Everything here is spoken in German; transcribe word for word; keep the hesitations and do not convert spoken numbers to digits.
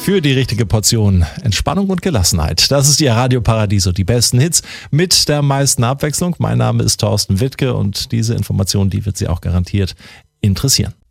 für die richtige Portion Entspannung und Gelassenheit. Das ist Ihr Radio Paradiso, die besten Hits mit der meisten Abwechslung. Mein Name ist Thorsten Wittke und diese Information, die wird Sie auch garantiert interessieren.